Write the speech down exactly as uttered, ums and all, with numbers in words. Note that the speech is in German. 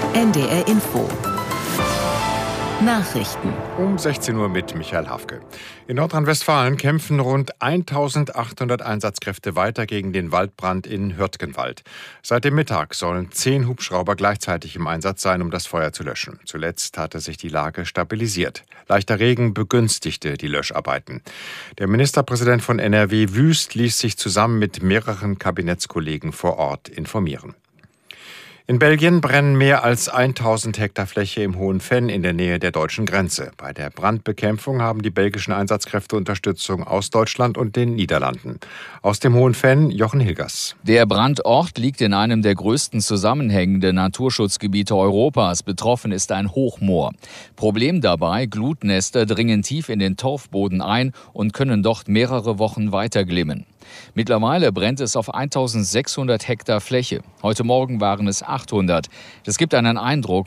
N D R Info. Nachrichten. Um sechzehn Uhr mit Michael Hafke. In Nordrhein-Westfalen kämpfen rund eintausendachthundert Einsatzkräfte weiter gegen den Waldbrand in Hürtgenwald. Seit dem Mittag sollen zehn Hubschrauber gleichzeitig im Einsatz sein, um das Feuer zu löschen. Zuletzt hatte sich die Lage stabilisiert. Leichter Regen begünstigte die Löscharbeiten. Der Ministerpräsident von N R W, Wüst, ließ sich zusammen mit mehreren Kabinettskollegen vor Ort informieren. In Belgien brennen mehr als tausend Hektar Fläche im Hohen Venn in der Nähe der deutschen Grenze. Bei der Brandbekämpfung haben die belgischen Einsatzkräfte Unterstützung aus Deutschland und den Niederlanden. Aus dem Hohen Venn, Jochen Hilgers. Der Brandort liegt in einem der größten zusammenhängenden Naturschutzgebiete Europas. Betroffen ist ein Hochmoor. Problem dabei, Glutnester dringen tief in den Torfboden ein und können dort mehrere Wochen weiter glimmen. Mittlerweile brennt es auf eintausendsechshundert Hektar Fläche. Heute Morgen waren es achthundert. Das gibt einen Eindruck